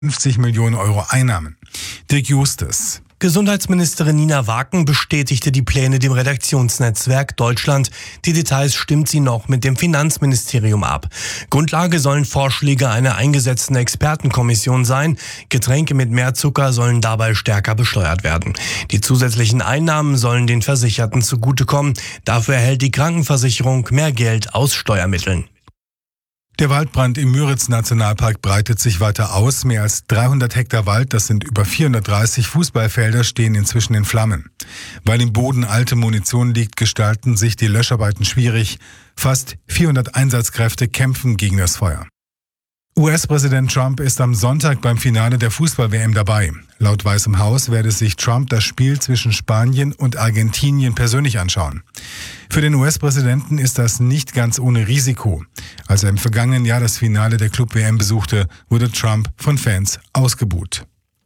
50 Millionen Euro Einnahmen. Dirk Justus. Gesundheitsministerin Nina Waken bestätigte die Pläne dem Redaktionsnetzwerk Deutschland. Die Details stimmt sie noch mit dem Finanzministerium ab. Grundlage sollen Vorschläge einer eingesetzten Expertenkommission sein. Getränke mit mehr Zucker sollen dabei stärker besteuert werden. Die zusätzlichen Einnahmen sollen den Versicherten zugutekommen. Dafür erhält die Krankenversicherung mehr Geld aus Steuermitteln. Der Waldbrand im Müritz-Nationalpark breitet sich weiter aus. Mehr als 300 Hektar Wald, das sind über 430 Fußballfelder, stehen inzwischen in Flammen. Weil im Boden alte Munition liegt, gestalten sich die Löscharbeiten schwierig. Fast 400 Einsatzkräfte kämpfen gegen das Feuer. US-Präsident Trump ist am Sonntag beim Finale der Fußball-WM dabei. Laut Weißem Haus werde sich Trump das Spiel zwischen Spanien und Argentinien persönlich anschauen. Für den US-Präsidenten ist das nicht ganz ohne Risiko. Als er im vergangenen Jahr das Finale der Club-WM besuchte, wurde Trump von Fans ausgebuht.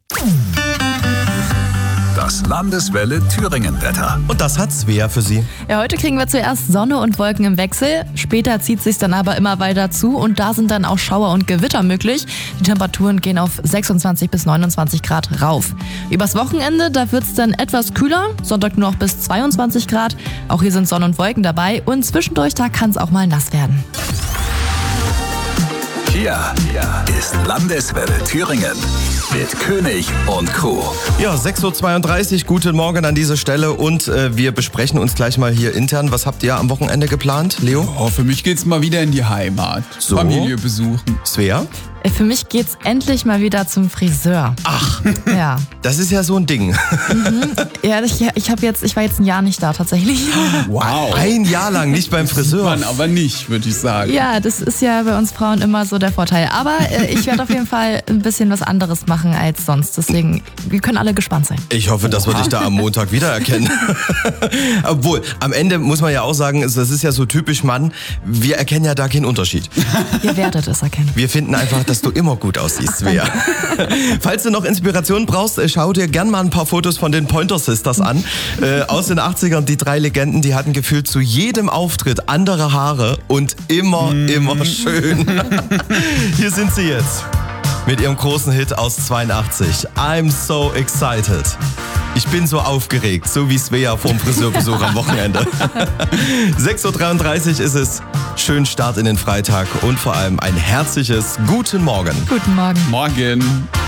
Das Landeswelle Thüringen-Wetter. Und das hat Svea für Sie. Ja, heute kriegen wir zuerst Sonne und Wolken im Wechsel. Später zieht es sich dann aber immer weiter zu und da sind dann auch Schauer und Gewitter möglich. Die Temperaturen gehen auf 26 bis 29 Grad rauf. Übers Wochenende, da wird es dann etwas kühler. Sonntag nur noch bis 22 Grad. Auch hier sind Sonne und Wolken dabei und zwischendurch, da kann es auch mal nass werden. Hier ist Landeswelle Thüringen mit König und Co. Ja, 6.32 Uhr, guten Morgen an dieser Stelle und wir besprechen uns gleich mal hier intern. Was habt ihr am Wochenende geplant, Leo? Oh, für mich geht's mal wieder in die Heimat. So. Familie besuchen. Svea? Für mich geht's endlich mal wieder zum Friseur. Ach, Ja. das ist ja so ein Ding. Ja, ich war jetzt ein Jahr nicht da tatsächlich. Wow. Ein Jahr lang nicht beim Friseur. Man aber nicht, würde ich sagen. Ja, das ist ja bei uns Frauen immer so der Vorteil. Aber ich werde auf jeden Fall ein bisschen was anderes machen als sonst. Deswegen, wir können alle gespannt sein. Ich hoffe, dass wir dich da am Montag wiedererkennen. Obwohl, am Ende muss man ja auch sagen, das ist ja so typisch Mann, wir erkennen ja da keinen Unterschied. Ihr werdet es erkennen. Wir finden einfach, dass du immer gut aussiehst, Svea. Falls du noch Inspiration brauchst, schau dir gern mal ein paar Fotos von den Pointer Sisters an. Aus den 80ern, die drei Legenden, die hatten gefühlt zu jedem Auftritt andere Haare und immer schön. Hier sind sie jetzt mit ihrem großen Hit aus 82. I'm so excited. Ich bin so aufgeregt, so wie Svea vorm Friseurbesuch am Wochenende. 6.33 Uhr ist es. Schönen Start in den Freitag und vor allem ein herzliches Guten Morgen. Guten Morgen. Morgen.